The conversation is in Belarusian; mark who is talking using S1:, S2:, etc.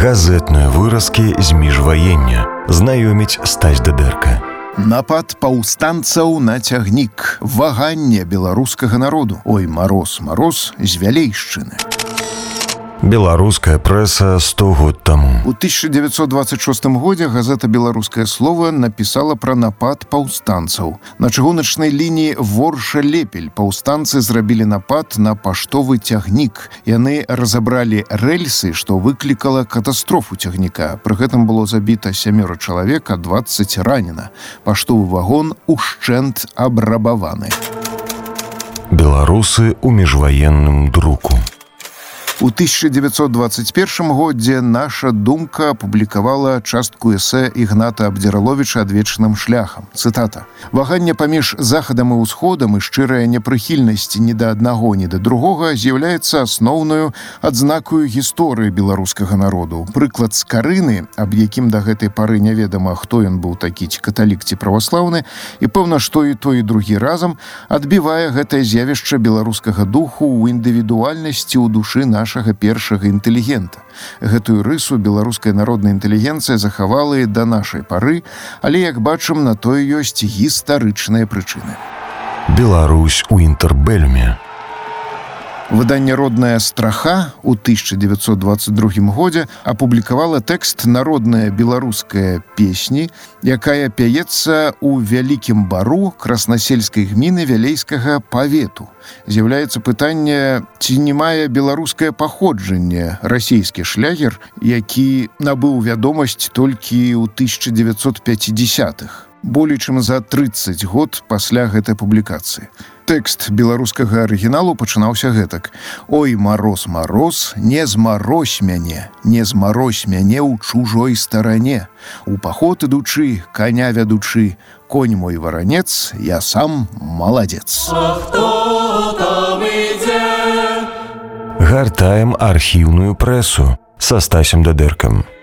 S1: Газетныя выразкі з міжваення. Знаёміць Стась Дыдэрка.
S2: Напад паўстанцаў на цягнік. Ваганне беларускага народу. Ой, мароз, мароз з Вялейшчыны.
S1: Беларуская прэса 100 год таму.
S2: У 1926 годзе газета «Беларускае слово» напісала пра напад паўстанцаў. На чыгуначнай лініі Ворша-Лепель паўстанцы зрабілі напад на паштовы цягнік. Яны разабралі рэльсы, што выклікала катастрофу цягніка. Пры гэтым было забіта 7 чалавек, а 20 ранена. Паштовы вагон ушчэнт абрабаваны.
S1: Беларусы ў міжваенным друку.
S2: У 1921 годзе «Наша думка» апублікавала частку эсэ Ігната Абдзіраловіча «Адвечным шляхам». Цытата. «Ваганне паміж захадам і ўсходам і шчырая непрыхільнасць ні да аднаго, ні да другога з'яўляецца асноўнаю адзнакаю гісторыі беларускага народу. Прыклад скарыны, аб якім да гэтай пары няведама, хто ён быў такі, ці каталік, ці праваслаўны, і пэўна, што і той, і другі разам адбівае гэтае з'явішча беларускага духу ў індывідуальнасці ў душы нашага першага інтэлігента. Гэтую рысу беларуская народная інтэлігенцыя захавала і да нашай пары, але, як бачым, на тое ёсць гістарычныя прычыны.
S1: Беларусь у інтэрбэльме.
S2: Выданне «Родная страха» у 1922 годзе апублікавала тэкст «Народная беларуская песні», якая пяецца ў Вялікім бару краснасельскай гміны Вялейскага павету. З'яўляецца пытанне, ці не мае беларускае паходжанне расійскі шлягер, які набыў вядомасць толькі ў 1950-х. Болей чым за 30 год пасля гэтай публікацыі. Тэкст беларускага арыгіналу пачынаўся гэтак. «Ой, мароз, мароз, не змарозь мяне ў чужой старане. У паход ідучы, коня вядучы, конь мой варанец, я сам маладзец».
S3: А хто там ідзе?
S1: Гартаем архіўную прэсу са Стасем Дыдэркам.